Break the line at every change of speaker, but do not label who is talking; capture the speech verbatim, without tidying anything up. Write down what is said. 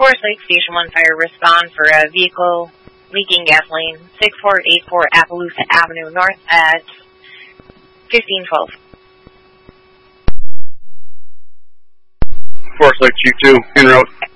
Forest Lake Station one Fire, respond for a vehicle leaking gasoline, six four eight four Appaloosa Avenue North at fifteen twelve.
Forest Lake Chief two, en route.